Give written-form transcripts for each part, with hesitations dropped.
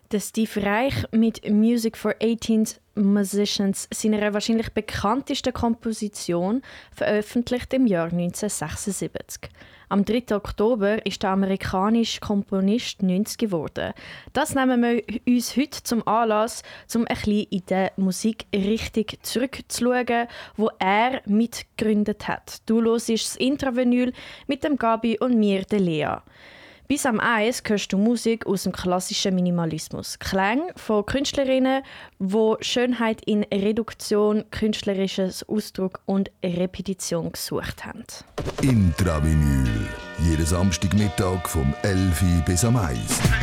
Der Steve Reich mit «Music for 18 Musicians», seiner wahrscheinlich bekanntesten Komposition, veröffentlicht im Jahr 1976. Am 3. Oktober ist der amerikanische Komponist 90 geworden. Das nehmen wir uns heute zum Anlass, um ein bisschen in der Musikrichtung zurückzuschauen, wo er mitgegründet hat. Du hörst das Intravinyl mit dem Gabi und mir, der Lea. Bis am Eis hörst du Musik aus dem klassischen Minimalismus. Klänge von Künstlerinnen, die Schönheit in Reduktion, künstlerisches Ausdruck und Repetition gesucht haben. Intravinyl. Jeden Samstagmittag vom 11 Uhr bis am 1.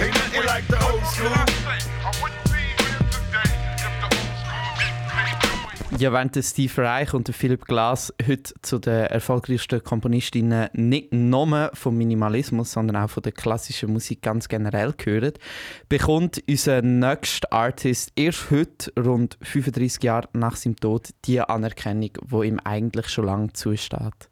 Ja, während Steve Reich und Philipp Glass heute zu den erfolgreichsten Komponistinnen nicht nur vom Minimalismus, sondern auch von der klassischen Musik ganz generell gehören, bekommt unser nächster Artist erst heute, rund 35 Jahre nach seinem Tod, die Anerkennung, die ihm eigentlich schon lange zusteht.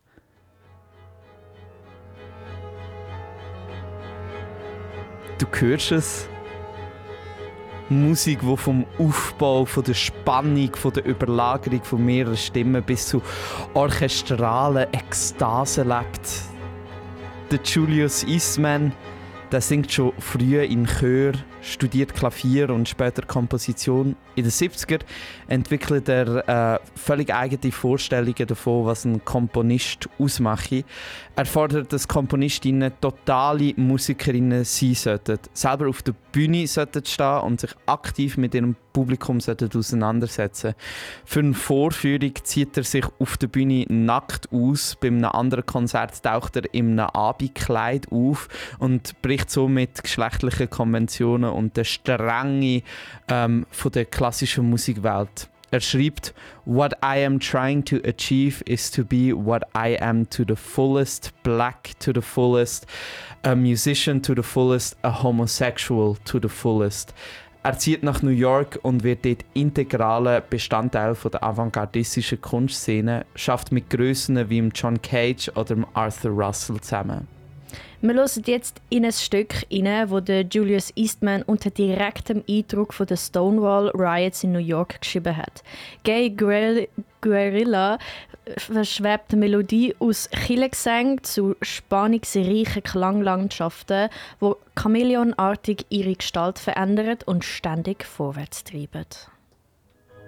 Du hörst es. Musik, die vom Aufbau, von der Spannung, von der Überlagerung von mehreren Stimmen bis zu orchestralen Ekstase lebt. Der Julius Eastman, der singt schon früh in Chör, studiert Klavier und später Komposition. In den 70er entwickelt er völlig eigene Vorstellungen davon, was ein Komponist ausmache. Er fordert, dass Komponistinnen totale Musikerinnen sein sollten, selber auf der Bühne sollten stehen und sich aktiv mit ihrem Publikum sollten auseinandersetzen. Für eine Vorführung zieht er sich auf der Bühne nackt aus. Bei einem anderen Konzert taucht er in einem Abendkleid auf und bricht so mit geschlechtlichen Konventionen und der Strenge von der klassischen Musikwelt. Er schreibt: "What I am trying to achieve is to be what I am to the fullest, black to the fullest, a musician to the fullest, a homosexual to the fullest." Er zieht nach New York und wird dort integraler Bestandteil der avantgardistischen Kunstszene, schafft mit Grössen wie John Cage oder Arthur Russell zusammen. Wir hören jetzt in ein Stück rein, wo der Julius Eastman unter direktem Eindruck von den Stonewall Riots in New York geschrieben hat. Gay Guerrilla verschwebt Melodie aus Kirchengesängen zu spannungsreichen Klanglandschaften, die chameleonartig ihre Gestalt verändern und ständig vorwärts treiben.